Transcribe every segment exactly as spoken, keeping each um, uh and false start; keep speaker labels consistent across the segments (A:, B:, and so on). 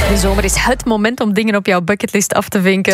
A: De zomer is het moment om dingen op jouw bucketlist af te vinken.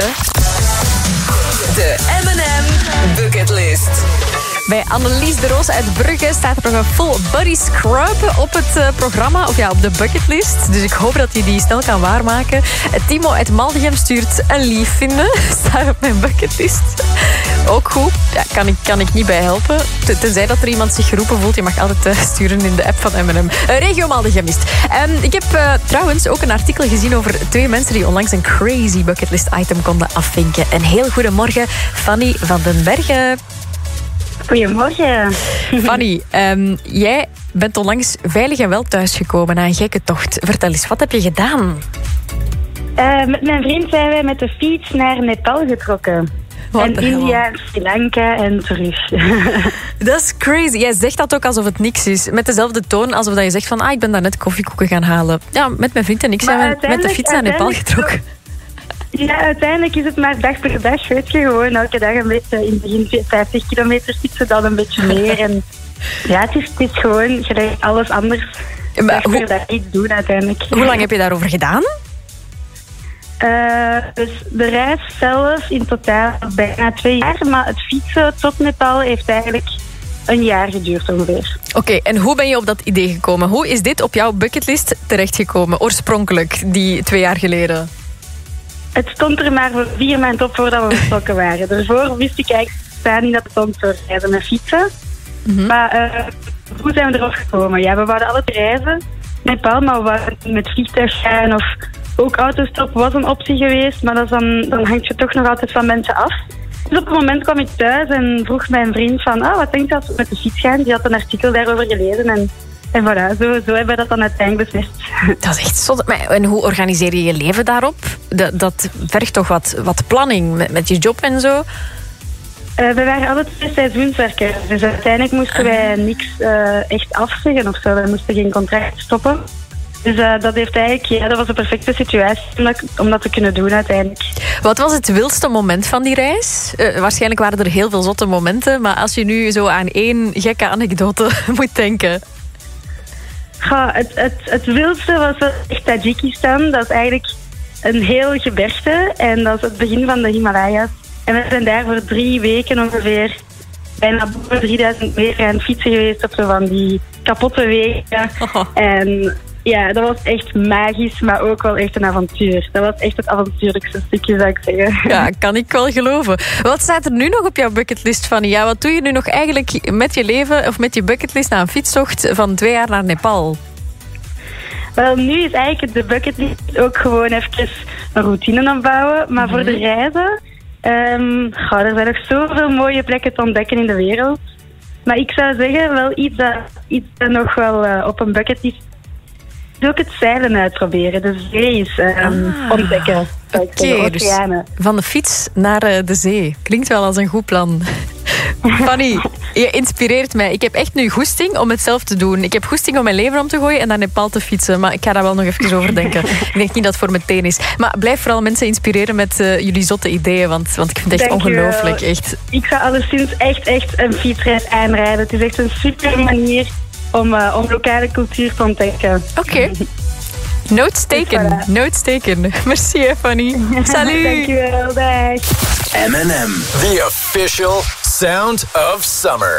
B: De M en M Bucketlist.
A: Bij Annelies de Roos uit Brugge staat er nog een full body scrub op het uh, programma, of ja, op de bucketlist. Dus ik hoop dat je die snel kan waarmaken. Uh, Timo uit Maldegem stuurt een lief vinden. Staat op mijn bucketlist. Ook goed. Ja, kan ik, kan ik niet bij helpen. Tenzij dat er iemand zich geroepen voelt. Je mag altijd uh, sturen in de app van M en M. Uh, Regio Maldegem is het. Um, ik heb uh, trouwens ook een artikel gezien over twee mensen die onlangs een crazy bucketlist item konden afvinken. Een heel goedemorgen, Fanny van den Bergen.
C: Goedemorgen.
A: Fanny, um, jij bent onlangs veilig en wel thuisgekomen na een gekke tocht. Vertel eens, wat heb je gedaan?
C: Uh, met mijn vriend zijn wij met de fiets naar Nepal getrokken.
A: Wat
C: en India, Sri Lanka en terug.
A: Dat is crazy. Jij zegt dat ook alsof het niks is. Met dezelfde toon alsof dat je zegt van ah, ik ben daar net koffiekoeken gaan halen. Ja, met mijn vriend en ik zijn we met de fiets naar Nepal getrokken.
C: Ja, uiteindelijk is het maar dag per dag. Weet je, gewoon elke dag een beetje in het begin vijftig kilometer fietsen, dan een beetje meer. En ja, het is, het is gewoon gelijk alles anders. Maar hoe, dat iets doen uiteindelijk.
A: Hoe lang heb je daarover gedaan?
C: Uh, dus de reis zelf in totaal bijna twee jaar. Maar het fietsen tot Nepal heeft eigenlijk een jaar geduurd ongeveer.
A: Oké, okay, en hoe ben je op dat idee gekomen? Hoe is dit op jouw bucketlist terechtgekomen? Oorspronkelijk, die twee jaar geleden.
C: Het stond er maar voor vier maanden op voordat we vertrokken waren. Daarvoor wist ik eigenlijk staan niet dat het stond voor reizen met fietsen. Mm-hmm. Maar uh, hoe zijn we erop gekomen? Ja, we wouden alle reizen. Nepal, maar we wouden met vliegtuig gaan of ook autostop was een optie geweest. Maar dat is dan, dan hangt je toch nog altijd van mensen af. Dus op het moment kwam ik thuis en vroeg mijn vriend van ah, wat denk je als we met de fiets gaan? Die had een artikel daarover gelezen en... En voilà, zo, zo hebben we dat dan uiteindelijk beslist.
A: Dat is echt zot. Maar, en hoe organiseer je je leven daarop? Dat, dat vergt toch wat, wat planning met, met je job en zo?
C: Uh, we waren altijd twee seizoenswerkers. Dus uiteindelijk moesten wij niks uh, echt afzeggen of zo. We moesten geen contract stoppen. Dus uh, dat heeft eigenlijk, ja, dat was een perfecte situatie om dat, om dat te kunnen doen uiteindelijk.
A: Wat was het wildste moment van die reis? Uh, waarschijnlijk waren er heel veel zotte momenten. Maar als je nu zo aan één gekke anekdote moet denken...
C: Ja, het, het, het wildste was echt Tajikistan. Dat is eigenlijk een heel gebergte. En dat is het begin van de Himalaya's. En we zijn daar voor drie weken ongeveer bijna boven drieduizend meter aan het fietsen geweest op zo van die kapotte wegen. Oh. En ja, dat was echt magisch, maar ook wel echt een avontuur. Dat was echt het avontuurlijkste stukje, zou ik zeggen.
A: Ja, kan ik wel geloven. Wat staat er nu nog op jouw bucketlist, Fanny? Ja, wat doe je nu nog eigenlijk met je leven of met je bucketlist na een fietstocht van twee jaar naar Nepal?
C: Wel, nu is eigenlijk de bucketlist ook gewoon even een routine opbouwen. Maar mm-hmm. voor de reizen, um, goh, er zijn nog zoveel mooie plekken te ontdekken in de wereld. Maar ik zou zeggen, wel iets dat, iets dat nog wel uh, op een bucketlist is ook het zeilen uitproberen. De zee is um, ah, ontdekken.
A: Oké, okay, dus van de fiets naar uh, de zee. Klinkt wel als een goed plan. Fanny, je inspireert mij. Ik heb echt nu goesting om het zelf te doen. Ik heb goesting om mijn leven om te gooien en naar Nepal te fietsen. Maar ik ga daar wel nog even over denken. Ik denk niet dat het voor meteen is. Maar blijf vooral mensen inspireren met uh, jullie zotte ideeën. Want, want ik vind het echt Dank ongelooflijk. Echt.
C: Ik zou alleszins echt, echt een fietsreis aanrijden. Het is echt een super manier om, uh, om lokale cultuur te ontdekken.
A: Oké. Okay. Notes taken. Dus voilà. Notes taken. Merci, Fanny. Salut.
C: Dankjewel. Dag.
D: M en M, the official sound of summer.